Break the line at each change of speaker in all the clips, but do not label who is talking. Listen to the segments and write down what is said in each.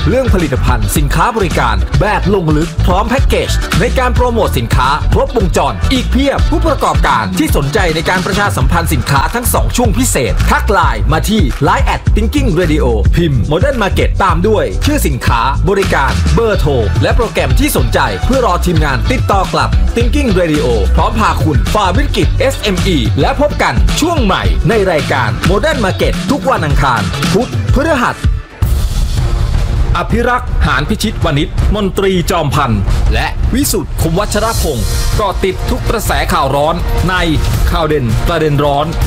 เรื่องผลิตภัณฑ์สินค้าบริการแบบลงลึกพร้อมแพ็กเกจในการโปรโมทสินค้าครบวงจรอีกเพียบผู้ประกอบการที่สนใจในการประชาสัมพันธ์สินค้าทั้ง2ช่วงพิเศษทักไลน์มาที่ Line @Thinking Radio พิมพ์ Modern Market ตามด้วยชื่อสินค้าบริการเบอร์โทรและโปรแกรมที่สนใจเพื่อรอทีมงานติดต่อกลับ Thinking Radio พร้อมพาคุณฝ่าวิกฤต SME และพบกันช่วงใหม่ในรายการ Modern Market ทุกวันอังคารพุธพฤหัสอภิรักษ์หานพิชิตวณิชมนตรีจอมพันธ์และวิสุทธิ์คมวัชรพงศ์ก็ติดทุกกระแสข่าวร้อนในข่าวเด่นประเด็นร้อน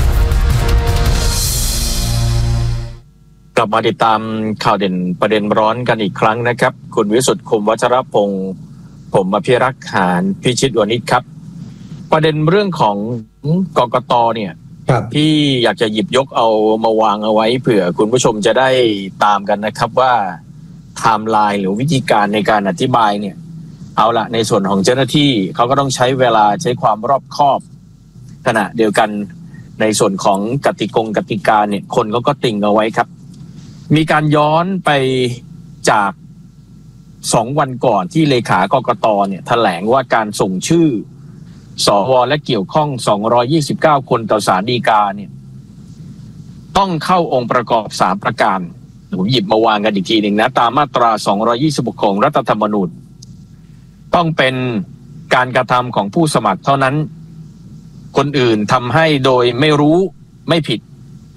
กลับมาติดตามข่าวเด่นประเด็นร้อนกันอีกครั้งนะครับคุณวิสุทธิ์คมวัชรพงศ์ผมอภิรักษ์หานพิชิตวณิชครับประเด็นเรื่องของกกตเนี่ยที่อยากจะหยิบยกเอามาวางเอาไว้เผื่อคุณผู้ชมจะได้ตามกันนะครับว่าไทม์ไลน์หรือวิธีการในการอธิบายเนี่ยเอาละในส่วนของเจ้าหน้าที่เขาก็ต้องใช้เวลาใช้ความรอบคอบขณะเดียวกันในส่วนของกติกาเนี่ยคนเขาก็ติ่งเอาไว้ครับมีการย้อนไปจาก2 วันก่อนที่เลขากกตเนี่ยแถลงว่าการส่งชื่อสวและเกี่ยวข้อง229คนต่อศาลฎีกาเนี่ยต้องเข้าองค์ประกอบ3ประการผมหยิบมาวางกันอีกทีหนึ่งนะตามมาตรา226ของรัฐธรรมนูญต้องเป็นการกระทำของผู้สมัครเท่านั้นคนอื่นทำให้โดยไม่รู้ไม่ผิด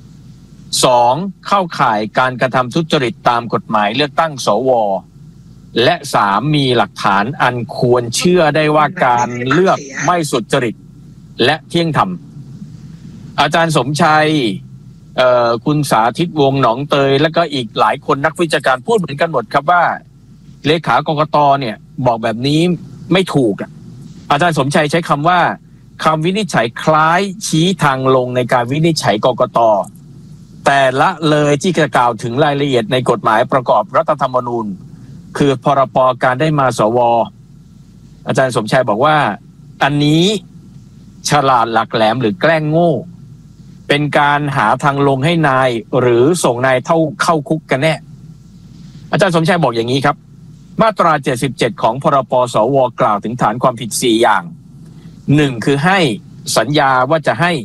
2เข้าข่ายการกระทำทุจริตตามกฎหมายเลือกตั้งสวและ3มีหลักฐานอันควรเชื่อได้ว่าการเลือกไม่สุจริตและเที่ยงธรรมอาจารย์สมชัยคุณสาธิตวงศ์หนองเตยและก็อีกหลายคนนักวิชาการพูดเหมือนกันหมดครับว่าเลขากกตเนี่ยบอกแบบนี้ไม่ถูกอาจารย์สมชัยใช้คำว่าคำวินิจฉัยคล้ายชี้ทางลงในการวินิจฉัยกกตแต่ละเลยที่จะกล่าวถึงรายละเอียดในกฎหมายประกอบรัฐธรรมนูญคือพรบการได้มาสวอาจารย์สมชัยบอกว่าอันนี้ฉลาดหลักแหลมหรือแกล้งโง่เป็นการหาทางลงให้นายหรือส่งนายเข้าคุกกันแน่อาจารย์สมชัยบอกอย่างนี้ครับมาตรา77ของพรบสวกล่าวถึงฐานความผิด4อย่าง1คือให้สัญญาว่าจะให้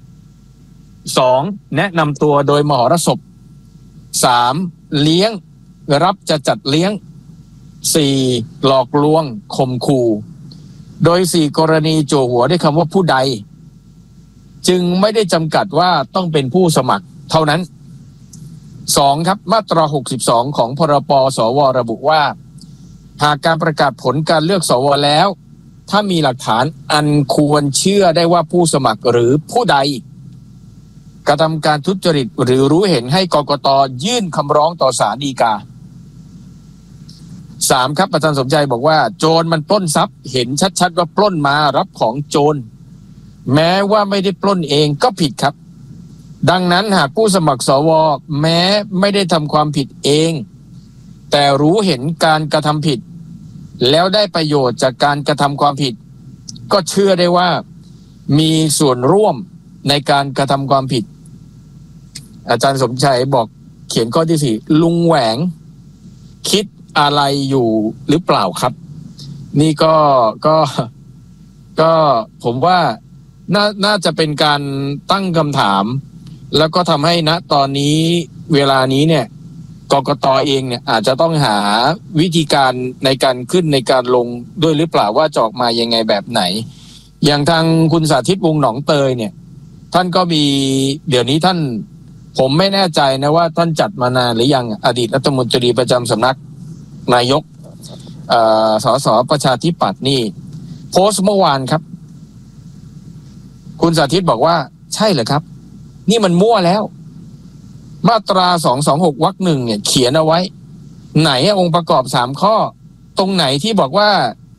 2แนะนำตัวโดยมหรสพ3เลี้ยงรับจะจัดเลี้ยง4หลอกลวงข่มขู่โดย4กรณีโจหัวด้วยคำว่าผู้ใดจึงไม่ได้จำกัดว่าต้องเป็นผู้สมัครเท่านั้น2ครับมาตรา62ของพรบสวระบุว่าหากการประกาศผลการเลือกสวแล้วถ้ามีหลักฐานอันควรเชื่อได้ว่าผู้สมัครหรือผู้ใดกระทำการทุจริตหรือรู้เห็นให้กกตยื่นคำร้องต่อศาลฎีกา3ครับอาจารย์สมชัยบอกว่าโจรมันปล้นทรัพย์เห็นชัดๆว่าปล้นมารับของโจรแม้ว่าไม่ได้ปล้นเองก็ผิดครับดังนั้นหากผู้สมัครสวแม้ไม่ได้ทำความผิดเองแต่รู้เห็นการกระทำผิดแล้วได้ประโยชน์จากการกระทำความผิดก็เชื่อได้ว่ามีส่วนร่วมในการกระทำความผิดอาจารย์สมชัยบอกเขียนข้อที่4ลุงแหวงคิดอะไรอยู่หรือเปล่าครับนี่ก็ผมว่าน่าจะเป็นการตั้งคำถามแล้วก็ทำให้ณตอนนี้เวลานี้เนี่ยกกตเองเนี่ยอาจจะต้องหาวิธีการในการขึ้นในการลงด้วยหรือเปล่าว่าจะออกมายังไงแบบไหนอย่างทางคุณสาธิตวงศ์หนองเตยเนี่ยท่านก็มีเดี๋ยวนี้ท่านผมไม่แน่ใจนะว่าท่านจัดมานานหรือยังอดีตรัฐมนตรีประจำสำนักนายกสสประชาธิปัตย์นี่โพสต์เมื่อวานครับคุณสาธิตบอกว่าใช่เหรอครับนี่มันมั่วแล้วมาตรา226วรรค 1เนี่ยเขียนเอาไว้ไหนองค์ประกอบ3ข้อตรงไหนที่บอกว่า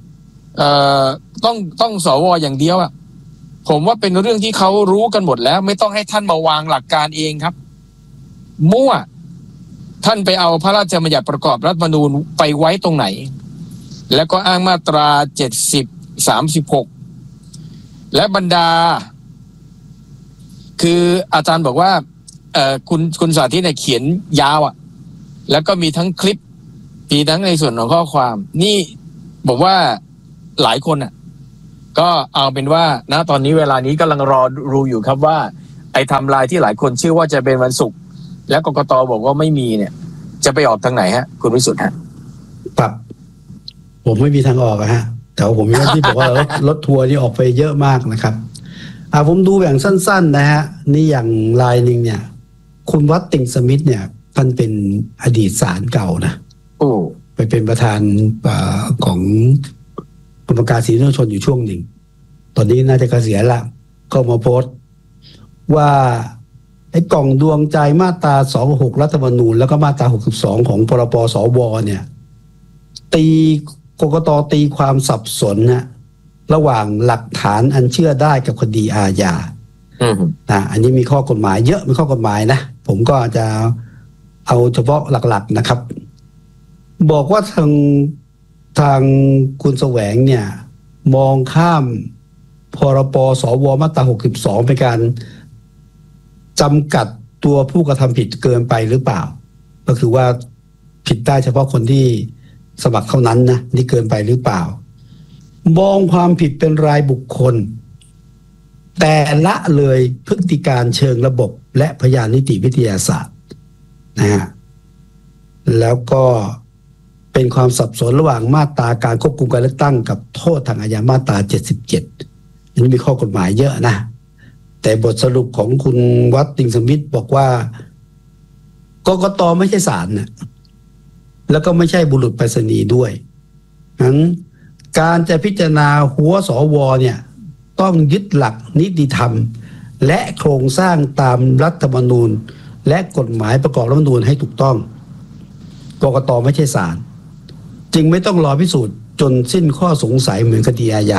ต้องสวอย่างเดียวอ่ะผมว่าเป็นเรื่องที่เขารู้กันหมดแล้วไม่ต้องให้ท่านมาวางหลักการเองครับมั่วท่านไปเอาพระราชบัญญัติประกอบรัฐธรรมนูญไปไว้ตรงไหนแล้วก็อ้างมาตรา70 36และบรรดาคืออาจารย์บอกว่าคุณสาธิตเนี่ยเขียนยาวอ่ะแล้วก็มีทั้งคลิปมีทั้งในส่วนของข้อความนี่บอกว่าหลายคนอ่ะก็เอาเป็นว่าณตอนนี้เวลานี้กำลังรอรู้อยู่ครับว่าไอ้ไทม์ไลน์ที่หลายคนเชื่อว่าจะเป็นวันศุกร์แล้วกกต.บอกว่าไม่มีเนี่ยจะไปออกทางไหนฮะคุณวิสุทธิ์ฮะ
ครับผมไม่มีทางออกฮะแต่ผมมีหน้าที่บอกว่ารถทัวร์นี่ออกไปเยอะมากนะครับผมดูอย่างสั้นๆนะฮะนี่อย่างรายหนึ่งเนี่ยคุณวัตติงสมิธเนี่ยท่านเป็นอดีตศาลเก่านะไปเป็นประธานของกรรมการสิทธิมนุษยชนอยู่ช่วงหนึ่งตอนนี้น่าจะเกษียณละก็มาโพสต์ว่าไอ้กล่องดวงใจมาตรา26รัฐธรรมนูญแล้วก็มาตรา62ของพรบสวเนี่ยกกต.ตีความสับสนนะระหว่างหลักฐานอันเชื่อได้กับคดีอาญาอันนี้มีข้อกฎหมายเยอะมีข้อกฎหมายนะผมก็จะเอาเฉพาะหลักๆนะครับบอกว่าทางคุณแสวงเนี่ยมองข้ามพรบสวมาตรา62เป็นการจำกัดตัวผู้กระทำผิดเกินไปหรือเปล่าก็คือว่าผิดได้เฉพาะคนที่สมัครเท่านั้นนะนี่เกินไปหรือเปล่ามองความผิดเป็นรายบุคคลแต่ละเลยพฤติการเชิงระบบและพยานนิติวิทยาศาสตร์นะฮะแล้วก็เป็นความสับสนระหว่างมาตราการควบคุมการเลือกตั้งกับโทษทางอาญามาตรา77อันนี้มีข้อกฎหมายเยอะนะแต่บทสรุปของคุณวัตติงสมิธบอกว่ากกต.ไม่ใช่ศาลนะแล้วก็ไม่ใช่บุรุษไปรษณีย์ด้วยงั้นการจะพิจารณาหัวสวเนี่ยต้องยึดหลักนิติธรรมและโครงสร้างตามรัฐธรรมนูญและกฎหมายประกอบรัฐธรรมนูญให้ถูกต้องกกต.ไม่ใช่ศาลจึงไม่ต้องรอพิสูจน์จนสิ้นข้อสงสัยเหมือนคดีอาญา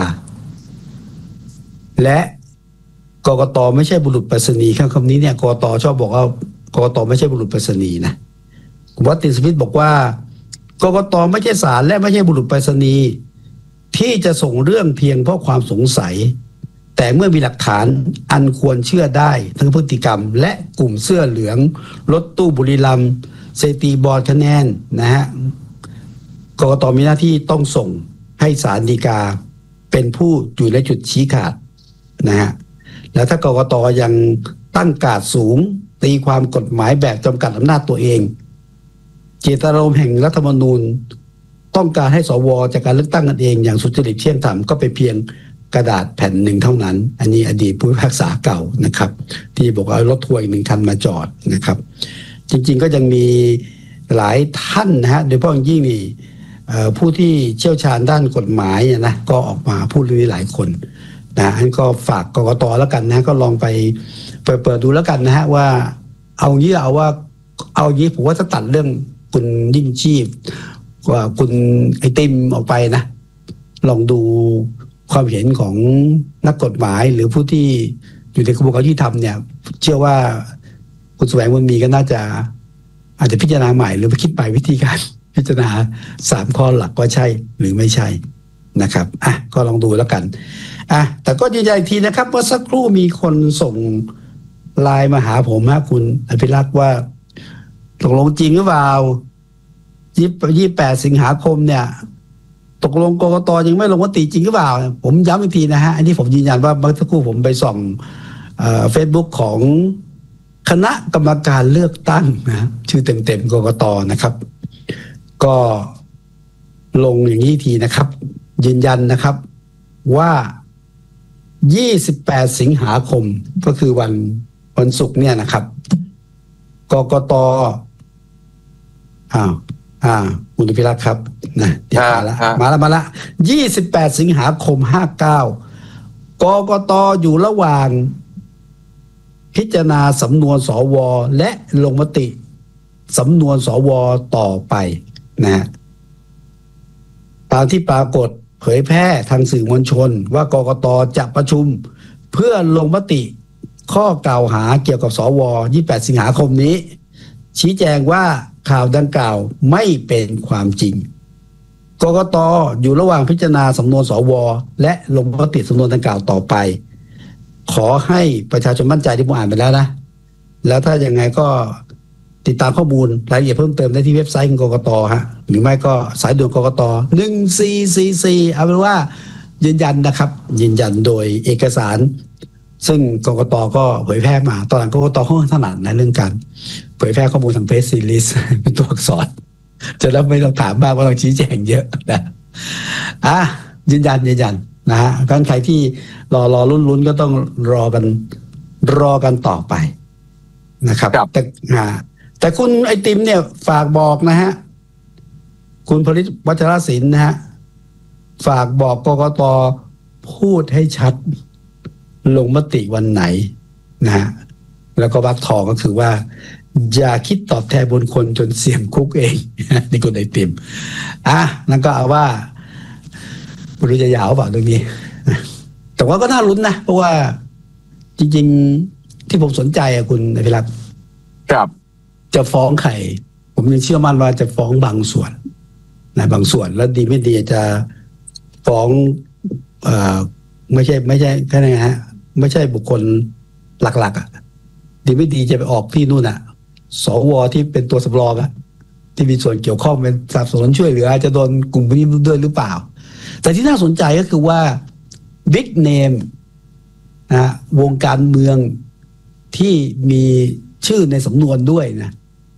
และกกต.ไม่ใช่บุรุษไปรษณีย์คำนี้เนี่ยกกต.ชอบบอกว่ากกต.ไม่ใช่บุรุษไปรษณีย์นะวัตติงสมิธบอกว่ากกต.ไม่ใช่ศาลและไม่ใช่บุรุษไปรษณีย์ที่จะส่งเรื่องเพียงเพราะความสงสัยแต่เมื่อมีหลักฐานอันควรเชื่อได้ทั้งพฤติกรรมและกลุ่มเสื้อเหลืองรถตู้บุรีรัมย์เซตีบอร์ดคะแนนนะฮะกกต.มีหน้าที่ต้องส่งให้ศาลฎีกาเป็นผู้อยู่ในจุดชี้ขาดนะฮะแล้วถ้ากกต.ยังตั้งการ์ดสูงตีความกฎหมายแบบจำกัดอำนาจตัวเองเจตนารมณ์แห่งรัฐธรรมนูญต้องการให้สวจากการเลือกตั้งกันเองอย่างสุจริตเที่ยงธรรมก็เป็นเพียงกระดาษแผ่นหนึ่งเท่านั้นอันนี้อดีตผู้พิพากษาเก่านะครับที่บอกว่ารถทัวร์อีกหนึ่งคันมาจอดนะครับจริงๆก็ยังมีหลายท่านนะฮะโดยเฉพาะอย่างยิ่งนี่ผู้ที่เชี่ยวชาญด้านกฎหมายนะก็ออกมาพูดเรื่องนี้หลายคนนะอันก็ฝากกกต.แล้วกันนะก็ลองไปเปิดดูแล้วกันนะฮะว่าเอางี้ผมว่าถ้าตัดเรื่องคุณยิ่งชีพว่าคุณไอติมออกไปนะลองดูความเห็นของนักกฎหมายหรือผู้ที่อยู่ในกระบวนการยุติธรรมเนี่ยเชื่อว่าคุณแสวงบุญมีก็น่าจะอาจจะพิจารณาใหม่หรือไปคิดใหม่วิธีการพิจารณา3ข้อหลักว่าใช่หรือไม่ใช่นะครับก็ลองดูแล้วกันแต่ก็ยืนยันอีกทีนะครับว่าสักครู่มีคนส่งไลน์มาหาผมคุณอภิรักษ์ว่าตกลงจริงหรือเปล่า28 สิงหาคมเนี่ยตกลงกกต.ยังไม่ลงมติจริงหรือเปล่าผมย้ำอีกทีนะฮะอันนี้ผมยืนยันว่าเมื่อสักครู่ผมไปส่องFacebook ของคณะกรรมการเลือกตั้งนะชื่อเต็มๆกกต.นะครับก็ลงอย่างนี้ทีนะครับยืนยันนะครับว่า28 สิงหาคมก็คือวันศุกร์เนี่ยนะครับกกต.คุณพิรักษ์ครับนะเดี๋ยวมาละ28 สิงหาคม59กกต.อยู่ระหว่างพิจารณาสำนวนสวและลงมติสำนวนสวต่อไปนะตามที่ปรากฏเผยแพร่ทางสื่อมวลชนว่ากกต.จะประชุมเพื่อลงมติข้อกล่าวหาเกี่ยวกับสว28 สิงหาคมนี้ชี้แจงว่าข่าวดังกล่าวไม่เป็นความจริงกกต.อยู่ระหว่างพิจารณาสำนวนสวและลงมติสำนวนดังกล่าวต่อไปขอให้ประชาชนมั่นใจที่ผมอ่านไปแล้วนะแล้วถ้ายังไงก็ติดตามข้อมูลรายละเอียดเพิ่มเติมได้ที่เว็บไซต์ของกกต.ฮะหรือไม่ก็สายด่วนกกต. 1444เอาเป็นว่ายืนยันนะครับยืนยันโดยเอกสารซึ่งกกต.ก็เผยแพร่มาตอนหลังกกต.เขาถนัดในเรื่องการเผยแพร่ข้อมูลทางเพจซีรีส์เป็นตัวอักษรจะได้ไม่ต้องถามบ้างว่าต้องชี้แจงเยอะนะยืนยันนะฮะการใครที่รอลุ้นก็ต้องรอกันต่อไปนะครับแต่คุณไอติมเนี่ยฝากบอกนะฮะคุณผลิตวัชรศิลป์นะฮะฝากบอกกกต.พูดให้ชัดลงมติวันไหนนะฮะแล้วก็วรรคทองก็คือว่าอย่าคิดตอบแทนบุญคนจนเสี่ยงคุกเองนี่คุณไอติมนั่นก็เอาว่าไม่รู้จะยาวเปล่าเรื่องนี้แต่ว่าก็น่าลุ้นนะเพราะว่าจริงๆที่ผมสนใจคุณอภิรักษ์
ครับ
จะฟ้องใครผมยังเชื่อมั่นว่าจะฟ้องบางส่วนนะบางส่วนแล้วดีไม่ดีจะฟ้องไม่ใช่แค่ไหนฮะไม่ใช่บุคคลหลักๆดีไม่ดีจะไปออกที่นู่นสวที่เป็นตัวสำรองที่มีส่วนเกี่ยวข้องเป็นสนับสนุนช่วยเหลือจะโดนกลุ่มนี้ด้วยหรือเปล่าแต่ที่น่าสนใจก็คือว่าบิ๊กเนมวงการเมืองที่มีชื่อในสำนวนด้วยนะ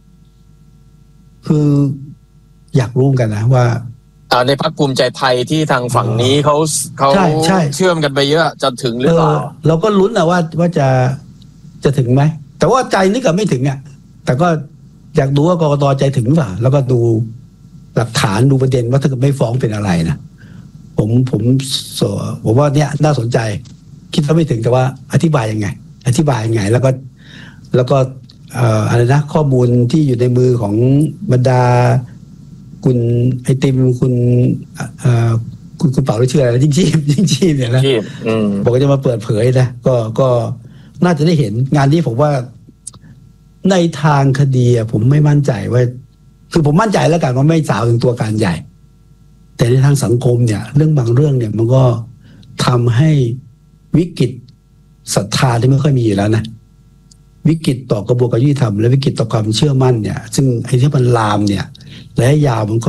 คืออยากรู้กันนะว่า
ในพรรคภูมิใจไทยที่ทางฝั่งนี้เขาเชื่อมกันไปเยอะจะถึงหรือเปล่า
เราก็ลุ้นนะว่าจะถึงไหมแต่ว่าใจนึกกับไม่ถึงแต่ก็อยากดูว่ากกต.ใจถึงหรือเปล่าแล้วก็ดูหลักฐานดูประเด็นว่าถ้าเกิดไม่ฟ้องเป็นอะไรนะผมว่าเนี่ยน่าสนใจคิดว่าไม่ถึงแต่ว่าอธิบายยังไงแล้วก็อะไรนะข้อมูลที่อยู่ในมือของบรรดาคุณไอติมคุณเป่าหรือชื่ออะไรยิ่งชีพเนี่ยนะบอกว่าจะมาเปิดเผยนะก็น่าจะได้เห็นงานนี้ผมว่าในทางคดีผมไม่มั่นใจว่าคือผมมั่นใจแล้วกันว่าไม่สาวถึงตัวการใหญ่แต่ในทางสังคมเนี่ยเรื่องบางเรื่องเนี่ยมันก็ทำให้วิกฤตศรัทธาที่ไม่ค่อยมีอยู่แล้วนะวิกฤตต่อกระบวนการยุติธรรมและวิกฤตต่อความเชื่อมั่นเนี่ยซึ่งไอ้ที่มันลามเนี่ยระยะยาวมัน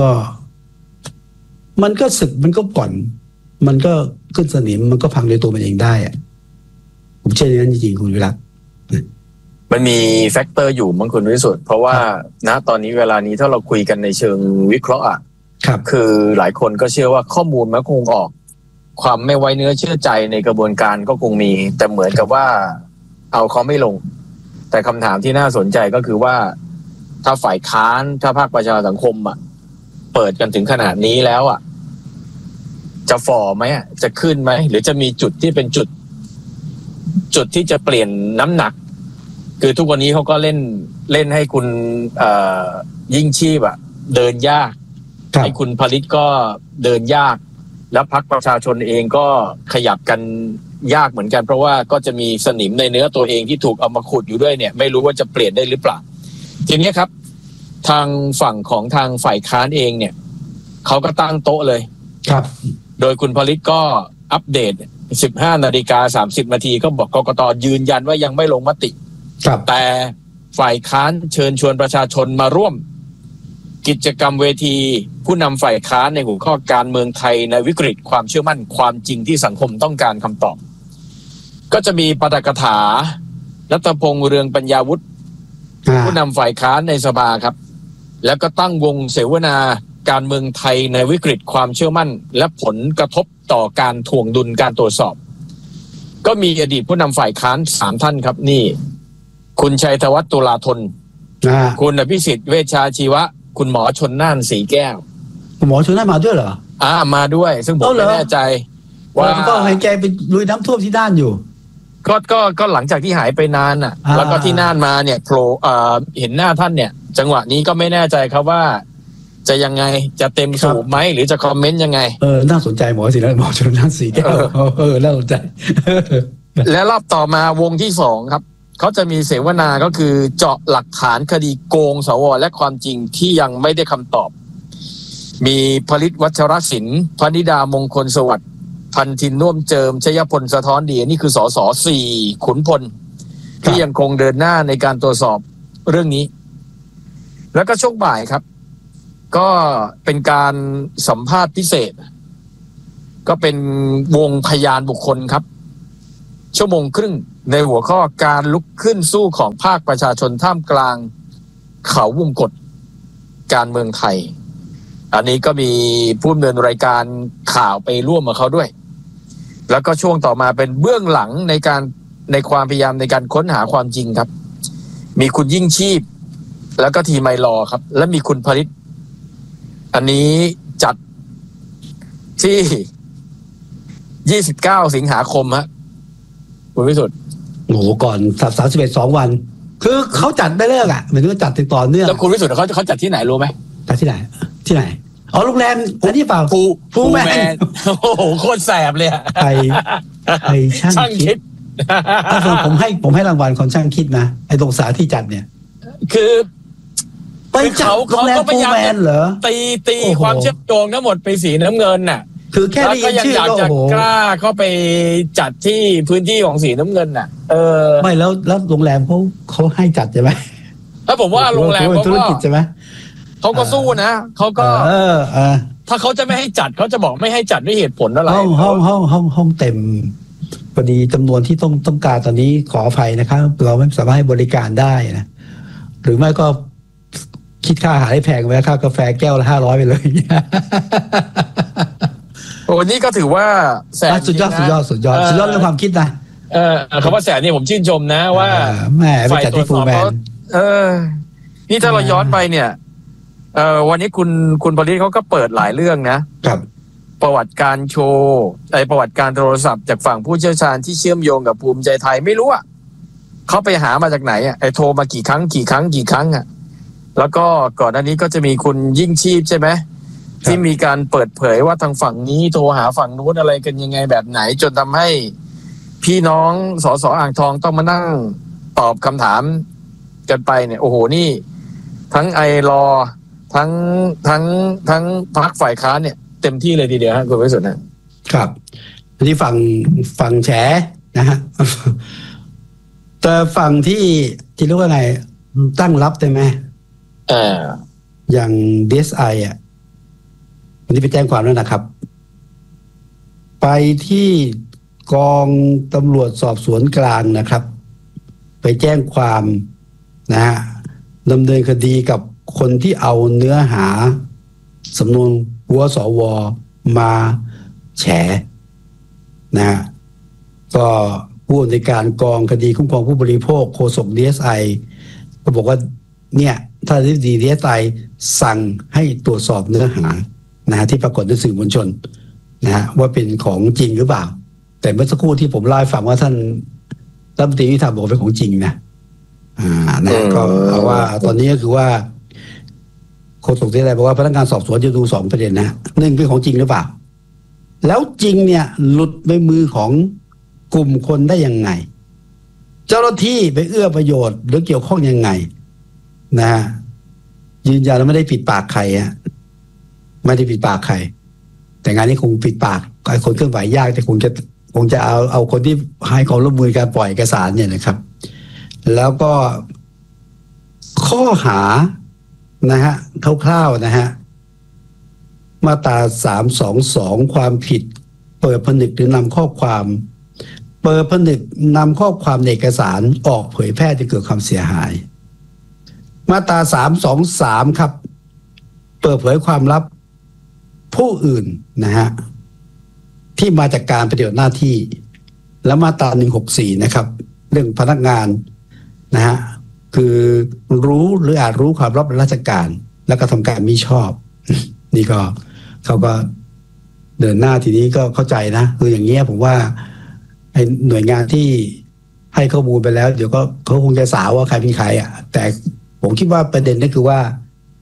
ก็สึกมันก็ก่อนมันก็ขึ้นสนิมมันก็พังโดยตัวมันเองได้ผมเชื่ออย่างนั้นจริงๆคุณวิรัต
มันมีแฟกเตอร์อยู่บางคนวิสุทธ์เพราะว่าณตอนนี้เวลานี้ถ้าเราคุยกันในเชิงวิเคราะห์คือหลายคนก็เชื่อว่าข้อมูลมันคงออกความไม่ไว้เนื้อเชื่อใจในกระบวนการก็คงมีแต่เหมือนกับว่าเอาเขาไม่ลงแต่คำถามที่น่าสนใจก็คือว่าถ้าฝ่ายค้านถ้าภาคประชาสังคมเปิดกันถึงขนาดนี้แล้วจะฝ่อไหมจะขึ้นไหมหรือจะมีจุดที่เป็นจุดที่จะเปลี่ยนน้ำหนักคือทุกวันนี้เขาก็เล่นให้คุณยิ่งชีพเดินยากให้คุณผลิตก็เดินยากแล้วพรรคประชาชนเองก็ขยับกันยากเหมือนกันเพราะว่าก็จะมีสนิมในเนื้อตัวเองที่ถูกเอามาขุดอยู่ด้วยเนี่ยไม่รู้ว่าจะเปลี่ยนได้หรือเปล่าทีนี้ครับทางฝั่งของทางฝ่ายค้านเองเนี่ยเขาก็ตั้งโต๊ะเลย
ครับ
โดยคุณผลิตก็อัปเดต 15:30 นาทีก็บอกกกต.ยืนยันว่ายังไม่ลงมติแต่ฝ่ายค้านเชิญชวนประชาชนมาร่วมกิจกรรมเวทีผู้นำฝ่ายค้านในหัวข้อการเมืองไทยในวิกฤตความเชื่อมั่นความจริงที่สังคมต้องการคำตอบก็จะมีปาฐกถารัตพงษ์เรืองปัญญาวุฒิผู้นำฝ่ายค้านในสภาครับแล้วก็ตั้งวงเสวนาการเมืองไทยในวิกฤตความเชื่อมั่นและผลกระทบต่อการถ่วงดุลการตรวจสอบก็มีอดีตผู้นำฝ่ายค้าน3ท่านครับนี่คุณชัยธวัฒน์ตุลาธนคุณอภิสิทธิ์เวชชาชีวะคุณหมอชลน่านสีแก้ว
คุณหมอชลน่านมาด้วยเหรอ
มาด้วยซึ่งผมไม่แน่ใจว่า
ก็ให้แกไปลุยน้ำท่วมที่น่านอยู่
ก็หลังจากที่หายไปนานแล้วก็ที่น่านมาเนี่ยโผล่เห็นหน้าท่านเนี่ยจังหวะนี้ก็ไม่แน่ใจครับว่าจะยังไงจะเต็มสูบไหมหรือจะคอมเมนต์ยังไง
น่าสนใจหมอสิแล้วหมอชลน่านสีแก้วน่าสนใจ
และรอบต่อมาวงที่2ครับเขาจะมีเสวนาก็คือเจาะหลักฐานคดีโกงสวและความจริงที่ยังไม่ได้คำตอบมีผลิตวัชรศิลป์พนิดามงคลสวัสดิ์พันธินน่วมเจิมชยพลสะท้อนดีนี่คือสส4ขุนพลที่ยังคงเดินหน้าในการตรวจสอบเรื่องนี้แล้วก็ช่วงบ่ายครับก็เป็นการสัมภาษณ์พิเศษก็เป็นวงพยานบุคคลครับชั่วโมงครึ่งในหัวข้อการลุกขึ้นสู้ของภาคประชาชนท่ามกลางเขาวงกฏการเมืองไทยอันนี้ก็มีผู้ดำเนินรายการข่าวไปร่วมกับเขาด้วยแล้วก็ช่วงต่อมาเป็นเบื้องหลังในความพยายามในการค้นหาความจริงครับมีคุณยิ่งชีพแล้วก็ทีมไมลอครับและมีคุณผลิตอันนี้จัดที่29สิงหาคมฮะคุณวิสุทธิ์
โอ้โหก่อน31 2 วันคือเขาจัดไม่เลิกอ่ะเหมือนว่าจัดติดต่อเนื่อง
แล้วคุณวิสุทธิ์เขาจัดที่ไหนรู้ไหม
จัดที่ไหนอ๋อโรงแรมอันนี้เปล่า
ภูแมนโอ้โหโคตรแสบเลย
ไอ้ช่างคิดผมให้รางวัลคนช่างคิดนะไอ้ตรงสาที่จัดเนี่ย
คือ
ไปเขาก็พยายามเหรอ
ตีความเชื่อมโยงทั้งหมดไปสีน้ำเงินน่ะ
คือแค่ได้ยินชื่อก็โอ้โห
กล้าเข้าไปจัดที่พื้นที่ของสีน้ำเงินน่ะ
ไม่แล้วโรงแรมเขาให้จัดใช่ไหม
ถ้าผมว่าโรงแรมเขา
ธุรกิจใช่ไหม
เขาก็สู้นะเขาก็ถ้าเขาจะไม่ให้จัดเขาจะบอกไม่ให้จัดด้วยเหตุผลอะไร
ห้องเต็มพอดีจำนวนที่ต้องการตอนนี้ขออภัยนะครับเราไม่สามารถให้บริการได้นะหรือไม่ก็คิดค่าอาหารให้แพงไว้ค่ากาแฟแก้วละ500ไปเลย
โอ้นี่ก็ถือว่าแสน
สุดยอดเรื่องความคิดนะ
คำว่าแสนนี่ผมชื่นชมนะว่า
ฝ่ายตรวจสอบเขา
นี่ถ้าเราย้อนไปเนี่ยวันนี้คุณผลิตเขาก็เปิดหลายเรื่องนะครับประวัติการโชว์ประวัติการโทรศัพท์จากฝั่งผู้เชี่ยวชาญที่เชื่อมโยงกับภูมิใจไทยไม่รู้อ่ะเขาไปหามาจากไหนอ่ะโทรมากี่ครั้งอ่ะแล้วก็ก่อนหน้านี้ก็จะมีคุณยิ่งชีพใช่ไหมที่มีการเปิดเผยว่าทางฝั่งนี้โทรหาฝั่งนู้นอะไรกันยังไงแบบไหนจนทำให้พี่น้องสสอ่างทองต้องมานั่งตอบคำถามกันไปเนี่ยโอ้โหนี่ทั้งไอรอทั้งพรรคฝ่ายค้านเนี่ยเต็มที่เลยทีเดียวครับคุณวิสุทธิ์
นะครับอันนี้ฝั่งแฉนะฮะแต่ฝั่งที่เรียกว่าไงตั้งรับได้ไหมอย่าง DSI อ่ะวันนี้ไปแจ้งความแล้วนะครับไปที่กองตำรวจสอบสวนกลางนะครับไปแจ้งความนะฮะดำเนินคดีกับคนที่เอาเนื้อหาสำนวนหัวสวมาแฉนะฮะก็ผู้อำนวยการกองคดีคุ้มครองผู้บริโภคโฆษก DSI ก็บอกว่าเนี่ยถ้าDSI สั่งให้ตรวจสอบเนื้อหานะฮะที่ปรากฏในสื่อมวลชนนะฮะว่าเป็นของจริงหรือเปล่าแต่เมื่อสักครู่ที่ผมเล่าให้ฟังว่าท่านรัฐมนตรียุติธรรมบอกเป็นของจริงนะนะก็เอาว่าตอนนี้ก็คือว่าโฆษกDSIบอกว่าพนักงานสอบสวนจะดู2ประเด็นนะหนึ่งเป็นของจริงหรือเปล่าแล้วจริงเนี่ยหลุดไปมือของกลุ่มคนได้ยังไงเจ้าหน้าที่ไปเอื้อประโยชน์หรือเกี่ยวข้องยังไงนะยืนยันว่าไม่ได้ปิดปากใครฮะไม่ได้ปิดปากใครแต่งานนี้คงปิดปากไอ้คนเคลื่อนไหวยากแต่คงจะเอาคนที่ให้ความร่วมมือการปล่อยเอกสารเนี่ยนะครับแล้วก็ข้อหานะฮะคร่าวๆนะฮะมาตรา322ความผิดเปิดผนึกหรือนำข้อความเปิดผนึกนำข้อความในเอกสารออกเผยแพร่ที่เกิดความเสียหายมาตรา323ครับเปิดเผยความลับผู้อื่นนะฮะที่มาจากการปฏิบัติหน้าที่และมาตรา164นะครับเรื่องพนักงานนะฮะคือรู้หรืออาจรู้ความลับราชการแล้วก็ทำการมิชอบนี่ก็เขาก็เดินหน้าทีนี้ก็เข้าใจนะคืออย่างเงี้ยผมว่าไอ้หน่วยงานที่ให้ข้อมูลไปแล้วเดี๋ยวก็เขาคงจะสาวว่าใครเป็นใครอ่ะแต่ผมคิดว่าประเด็นก็คือว่า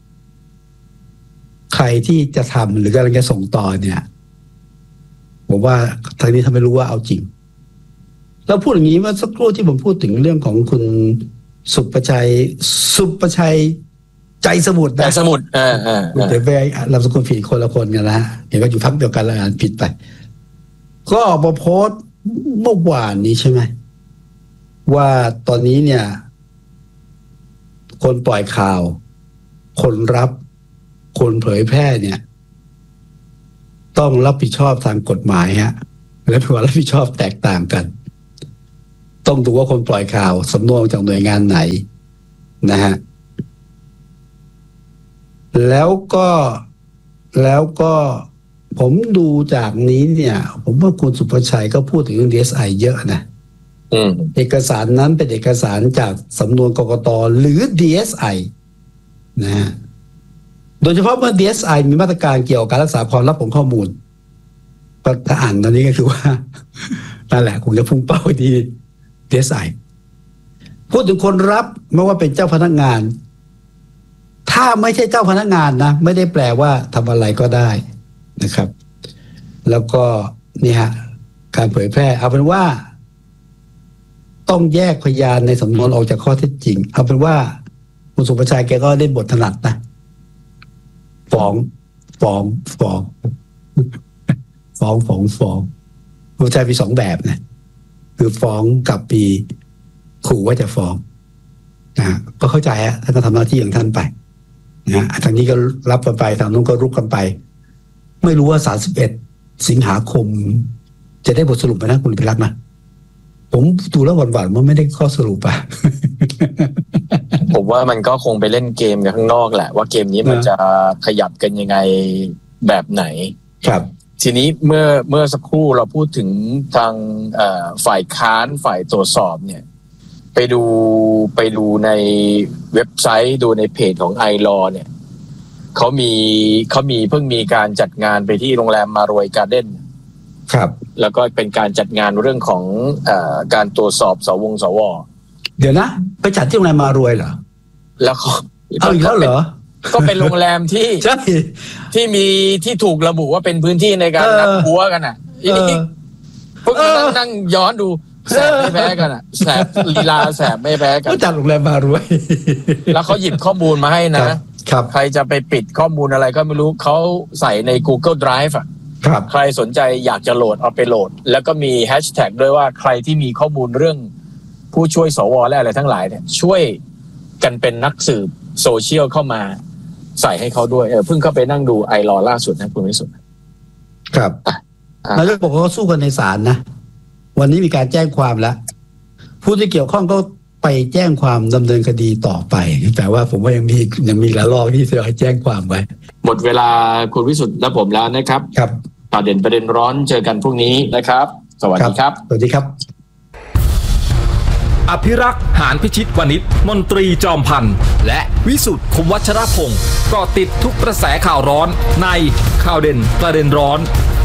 ใครที่จะทำหรือกำลังจะส่งต่อเนี่ยผมว่าทางนี้ทำไม่รู้ว่าเอาจริงแล้วพูดอย่างนี้ว่าสักครู่ที่ผมพูดถึงเรื่องของคุณสุประชัยใจสมุทรนะ
ใจสมุทร
เดี๋ยวไปนามสกุลผิดคนละคนกันนะเห็นว่าอยู่พรรคเดียวกันแล้วอ่านผิดไปก็ออกมาโพสต์เมื่อวานนี้ใช่ไหมว่าตอนนี้เนี่ยคนปล่อยข่าวคนรับคนเผยแพร่เนี่ยต้องรับผิดชอบทางกฎหมายฮะและความรับผิดชอบแตกต่างกันต้องดูว่าคนปล่อยข่าวสำนวนจากหน่วยงานไหนนะฮะแล้วก็ผมดูจากนี้เนี่ยผมว่าคุณสุภชัยก็พูดถึงเรื่อง DSI เยอะนะเอกสารนั้นเป็นเอกสารจากสำนวนกกต.หรือ DSI นะฮะโดยเฉพาะเมื่อ DSI มีมาตรการเกี่ยวกับการรักษาความลับของข้อมูลถ้าอ่านตอนนี้ก็คือว่านั่นแหละคงจะพุ่งเป้าไปที่ DSI พูดถึงคนรับไม่ว่าเป็นเจ้าพนักงานถ้าไม่ใช่เจ้าพนักงานนะไม่ได้แปลว่าทำอะไรก็ได้นะครับแล้วก็นี่ฮะการเผยแพร่เอาเป็นว่าต้องแยกพยานในสำนวนออกจากข้อเท็จจริงเอาเป็นว่าคุณสุภชัยแกก็เล่นบทถนัดนะฟ้องคุณสุภชัยมีสองแบบนะคือฟ้องกับปีขู่ว่าจะฟ้องนะก็เข้าใจฮะท่านก็ทำหน้าที่ของท่านไปนะทางนี้ก็รับกันไปทางนู้นก็รุกกันไปไม่รู้ว่า31 สิงหาคมจะได้บทสรุปไหมนะคุณพิรักษ์นะผมดูแล้วหวั่นๆมันไม่ได้ข้อสรุปอะ
ผมว่ามันก็คงไปเล่นเกมกันข้างนอกแหละว่าเกมนี้มันจะขยับกันยังไงแบบไหน
ครับ
ทีนี้เมื่อสักครู่เราพูดถึงทางฝ่ายค้านฝ่ายตรวจสอบเนี่ยไปดูในเว็บไซต์ดูในเพจของไอลอเนี่ยเขามีเพิ่งมีการจัดงานไปที่โรงแรมมารวยการ์เด้น
ครับ
แล้วก็เป็นการจัดงานเรื่องของการตรวจสอบสว
เดี๋ยวนะไปจัดที่โรงแรมมารวยเหรอ
แล้ว
เอาอีกแล้วเหรอ
ก็เป็นโรงแรมที่
ใช่
ที่มีที่ถูกระบุว่าเป็นพื้นที่ในการนัดหัวกันอ่ะพวกนั่งย้อนดูแสบไม่แพ้กันอ่ะแสบลีลาแสบไม่แพ้กัน
ก็จัดโรงแรมมารวย
แล้วเขาหยิบข้อมูลมาให้นะครับใครจะไปปิดข้อมูลอะไรก็ไม่รู้เขาใส่ใน Google Drive อ่ะใครสนใจอยากจะโหลดเอาไปโหลดแล้วก็มีแฮชแท็กด้วยว่าใครที่มีข้อมูลเรื่องผู้ช่วยสวและอะไรทั้งหลายเนี่ยช่วยกันเป็นนักสืบโซเชียลเข้ามาใส่ให้เขาด้วยเพิ่งเข้าไปนั่งดูไอรอล่าสุดนะคุณวิสุทธิ์
ครับแล้วเรื่องบอกว่าสู้กันในศาลนะวันนี้มีการแจ้งความแล้วผู้ที่เกี่ยวข้องก็ไปแจ้งความดำเนินคดีต่อไปแต่ว่าผมว่ายังมีหลายรอบที่จะแจ้งความไว้
หมดเวลาคุณวิสุทธิ์และผมแล้วนะครับ
ครับ
ข่าวเด่นประเด็นร้อนเจอกันพรุ่งนี้นะครับสวัสดีครับ
สวัสดีครับ
อภิรักษ์หานพิชิตวณิชมนตรีจอมพันธ์และวิสุทธิ์คมวัชรพงศ์เกาะติดทุกกระแสข่าวร้อนในข่าวเด่นประเด็นร้อน